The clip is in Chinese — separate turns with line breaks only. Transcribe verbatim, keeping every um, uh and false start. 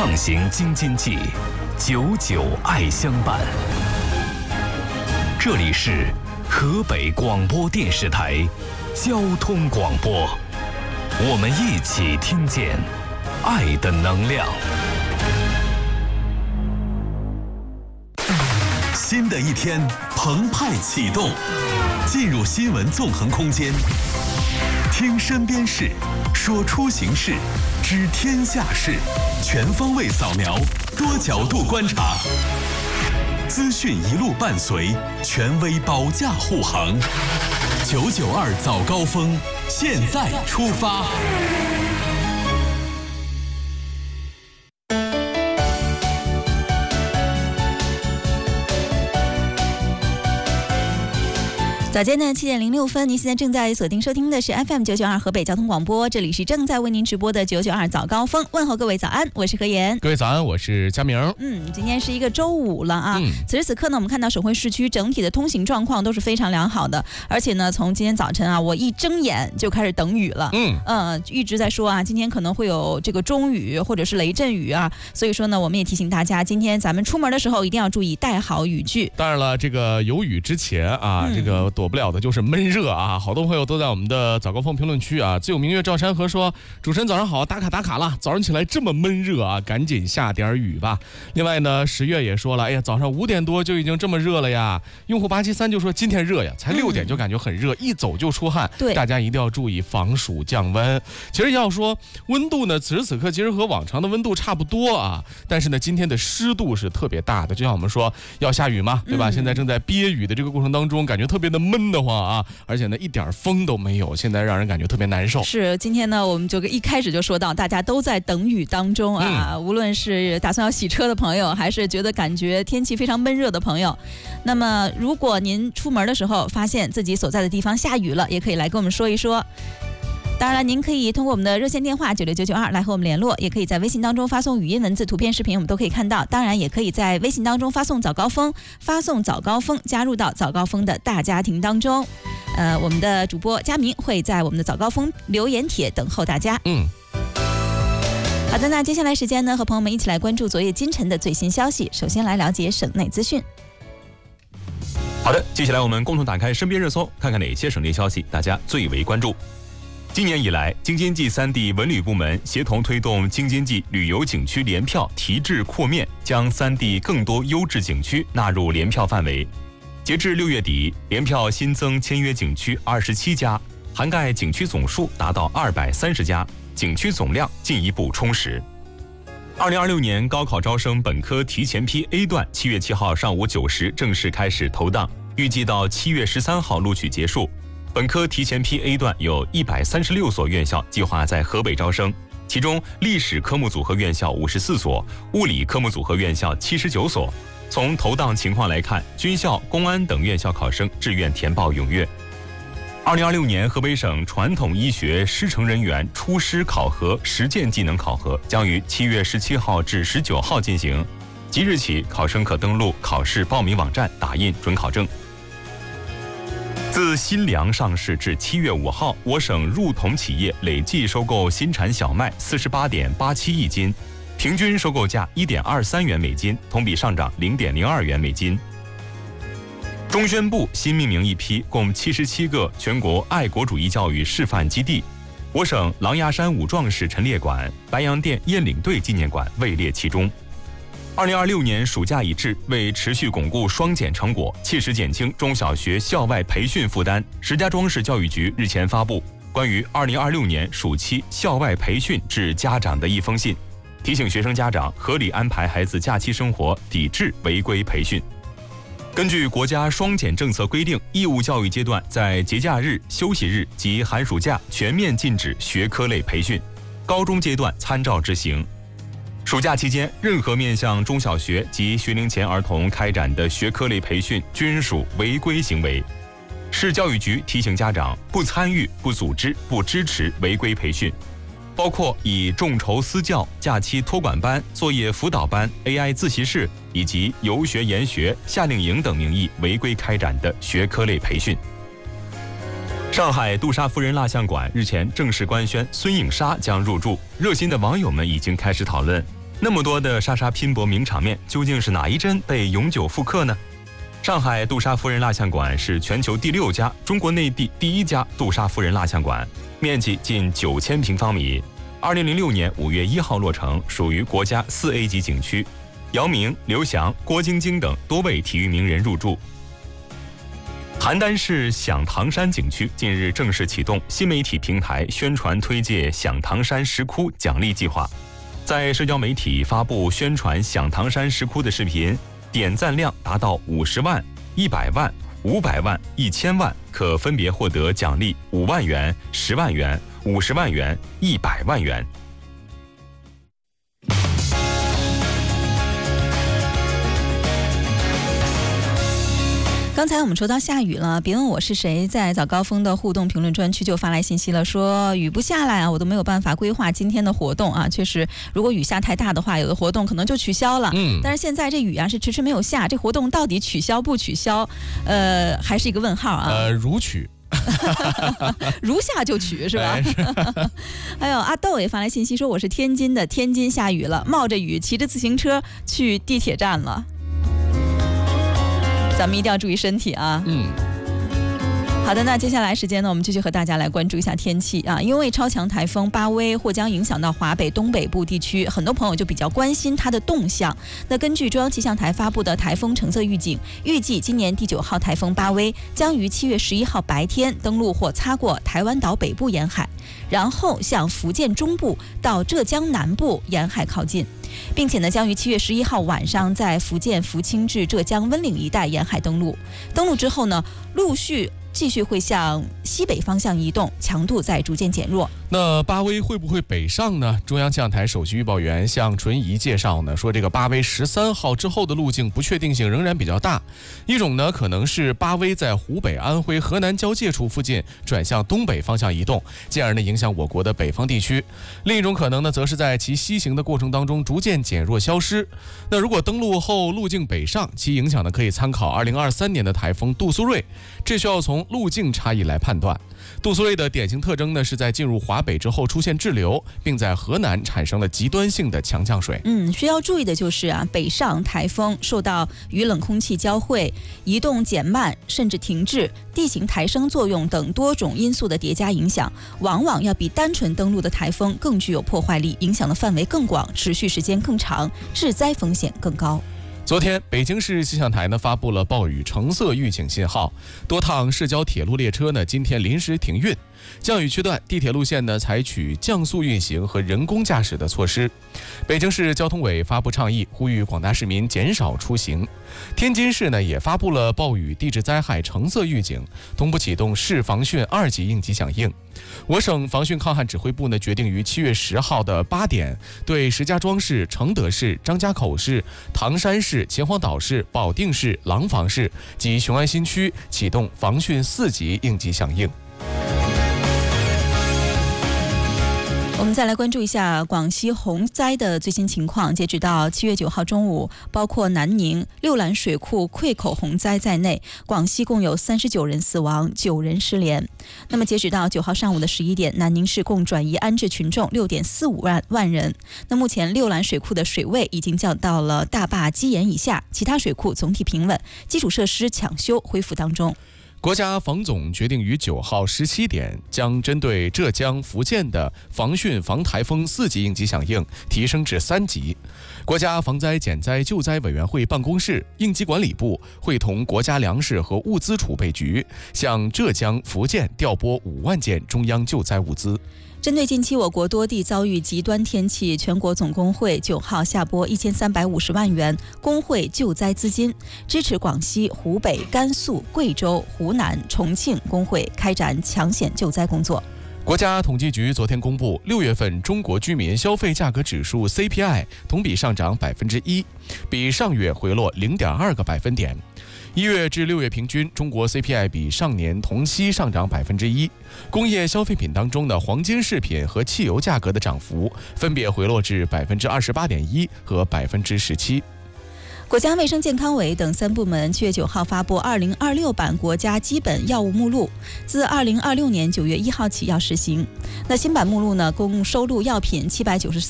畅行京津冀，久久爱相伴。这里是河北广播电视台交通广播，我们一起听见爱的能量。新的一天澎湃启动，进入新闻纵横空间，听身边事，说出行事，知天下事，全方位扫描，多角度观察，资讯一路伴随，权威保驾护航。九九二早高峰，现在出发。
早间的七点零六分，您现在正在锁定收听的是 F M 九九二河北交通广播，这里是正在为您直播的九九二早高峰，问候各位早安，我是何妍。
各位早安，我是佳明。
嗯，今天是一个周五了啊。嗯、此时此刻呢，我们看到省会市区整体的通行状况都是非常良好的，而且呢，从今天早晨啊，我一睁眼就开始等雨了。嗯，呃，一直在说啊，今天可能会有这个中雨或者是雷阵雨啊，所以说呢，我们也提醒大家，今天咱们出门的时候一定要注意带好雨具。
当然了，这个有雨之前啊，嗯、这个躲不了的就是闷热啊，好多朋友都在我们的早高峰评论区啊。自有明月照山河说，主持人早上好，打卡打卡了，早上起来这么闷热啊，赶紧下点雨吧。另外呢，十月也说了，哎呀，早上五点多就已经这么热了呀。用户八七三就说今天热呀，才六点就感觉很热，嗯、一走就出汗。
对，
大家一定要注意防暑降温。其实要说温度呢，此时此刻其实和往常的温度差不多啊，但是呢，今天的湿度是特别大的，就像我们说要下雨嘛，对吧？嗯、现在正在憋雨的这个过程当中，感觉特别的闷得慌啊，而且呢一点风都没有，现在让人感觉特别难受。
是，今天呢我们就一开始就说到，大家都在等雨当中啊，嗯、无论是打算要洗车的朋友，还是觉得感觉天气非常闷热的朋友，那么如果您出门的时候发现自己所在的地方下雨了，也可以来跟我们说一说。当然了，您可以通过我们的热线电话九六九九二来和我们联络，也可以在微信当中发送语音文字、图片、视频，我们都可以看到。当然也可以在微信当中发送早高峰，发送早高峰加入到早高峰的大家庭当中。呃，我们的主播佳明会在我们的早高峰留言帖等候大家。嗯。好的，那接下来时间呢，和朋友们一起来关注昨夜今晨的最新消息。首先来了解省内资讯。
好的，接下来我们共同打开身边热搜，看看哪些省内消息大家最为关注。今年以来，京津冀三地文旅部门协同推动京津冀旅游景区联票提质扩面，将三地更多优质景区纳入联票范围。截至六月底，联票新增签约景区二十七家，涵盖景区总数达到二百三十家，景区总量进一步充实。二零二六年高考招生本科提前批 A 段，七月七号上午九时正式开始投档，预计到七月十三号录取结束。本科提前批 A 段有一百三十六所院校计划在河北招生，其中历史科目组合院校五十四所，物理科目组合院校七十九所。从投档情况来看，军校、公安等院校考生志愿填报踊跃。二零二六年河北省传统医学师承人员出师考核实践技能考核将于七月十七号至十九号进行，即日起考生可登录考试报名网站打印准考证。自新粮上市至七月五号，我省入统企业累计收购新产小麦四十八点八七亿斤，平均收购价一点二三元每斤，同比上涨零点零二元每斤。中宣部新命名一批共七十七个全国爱国主义教育示范基地，我省狼牙山五壮士陈列馆、白洋淀雁领队纪念馆位列其中。二零二六年暑假已至，为持续巩固双减成果，切实减轻中小学校外培训负担，石家庄市教育局日前发布关于二零二六年暑期校外培训致家长的一封信，提醒学生家长合理安排孩子假期生活，抵制违规培训。根据国家双减政策规定，义务教育阶段在节假日、休息日及寒暑假全面禁止学科类培训，高中阶段参照执行。暑假期间，任何面向中小学及学龄前儿童开展的学科类培训均属违规行为。市教育局提醒家长不参与、不组织、不支持违规培训，包括以众筹私教、假期托管班、作业辅导班、A I 自习室以及游学研学、夏令营等名义违规开展的学科类培训。上海杜莎夫人蜡像馆日前正式官宣孙颖莎将入驻，热心的网友们已经开始讨论那么多的沙沙拼搏名场面，究竟是哪一帧被永久复刻呢？上海杜莎夫人蜡像馆是全球第六家、中国内地第一家杜莎夫人蜡像馆，面积近九千平方米。二零零六年五月一号落成，属于国家四 A 级景区。姚明、刘翔、郭晶晶等多位体育名人入驻。邯郸市响堂山景区近日正式启动新媒体平台宣传推介响堂山石窟奖励计划，在社交媒体发布宣传响堂山石窟的视频，点赞量达到五十万、一百万、五百万、一千万，可分别获得奖励五万元、十万元、五十万元、一百万元。
刚才我们说到下雨了，别问我是谁，在早高峰的互动评论专区就发来信息了，说雨不下来啊，我都没有办法规划今天的活动啊。确实，如果雨下太大的话，有的活动可能就取消了。嗯，但是现在这雨啊是迟迟没有下，这活动到底取消不取消，呃，还是一个问号啊。
呃，如取。
如下就取是吧？还有阿豆也发来信息说，我是天津的，天津下雨了，冒着雨骑着自行车去地铁站了。咱们一定要注意身体啊。嗯。好的，那接下来时间呢，我们继续和大家来关注一下天气啊。因为超强台风巴威或将影响到华北东北部地区，很多朋友就比较关心它的动向。那根据中央气象台发布的台风橙色预警，预计今年第九号台风巴威将于七月十一号白天登陆或擦过台湾岛北部沿海，然后向福建中部到浙江南部沿海靠近，并且呢，将于七月十一号晚上在福建福清至浙江温岭一带沿海登陆。登陆之后呢，陆续继续会向西北方向移动，强度在逐渐减弱。
那巴威会不会北上呢？中央气象台首席预报员向纯怡介绍呢，说这个巴威十三号之后的路径不确定性仍然比较大。一种呢，可能是巴威在湖北、安徽、河南交界处附近转向东北方向移动，进而呢影响我国的北方地区。另一种可能呢，则是在其西行的过程当中逐渐减弱消失。那如果登陆后路径北上，其影响呢可以参考二零二三年的台风杜苏芮，这需要从路径差异来判断。杜苏芮的典型特征呢，是在进入华北之后出现滞留，并在河南产生了极端性的强降水。
嗯，需要注意的就是啊，北上台风受到与冷空气交汇、移动减慢甚至停滞、地形抬升作用等多种因素的叠加影响，往往要比单纯登陆的台风更具有破坏力，影响的范围更广，持续时间更长，致灾风险更高。
昨天，北京市气象台呢发布了暴雨橙色预警信号，多趟市郊铁路列车呢今天临时停运。降雨区段，地铁路线呢采取降速运行和人工驾驶的措施。北京市交通委发布倡议，呼吁广大市民减少出行。天津市呢也发布了暴雨地质灾害橙色预警，同步启动市防汛二级应急响应。我省防汛抗旱指挥部呢决定于七月十号的八点，对石家庄市、承德市、张家口市、唐山市、秦皇岛市、保定市、廊坊市及雄安新区启动防汛四级应急响应。
我们再来关注一下广西洪灾的最新情况。截止到七月九号中午，包括南宁、六兰水库溃口洪灾在内，广西共有三十九人死亡，九人失联。那么截止到九号上午的十一点，南宁市共转移安置群众六点四五万万人。那目前六兰水库的水位已经降到了大坝基岩以下，其他水库总体平稳，基础设施抢修恢复当中。
国家防总决定于九号十七点，将针对浙江、福建的防汛防台风四级应急响应提升至三级。国家防灾减灾救灾委员会办公室、应急管理部会同国家粮食和物资储备局，向浙江、福建调拨五万件中央救灾物资。
针对近期我国多地遭遇极端天气，全国总工会九号下拨一千三百五十万元工会救灾资金，支持广西、湖北、甘肃、贵州、湖南、重庆工会开展抢险救灾工作。
国家统计局昨天公布，六月份中国居民消费价格指数 C P I 同比上涨百分之一，比上月回落零点二个百分点。一月至六月平均，中国 C P I 比上年同期上涨百分之一。工业消费品当中的黄金饰品和汽油价格的涨幅分别回落至百分之二十八点一和百分之十七。
国家卫生健康委等三部门七月九号发布二零二六版国家基本药物目录，自二零二六年九月一号起要实行。那新版目录呢，共收录药品七百九十四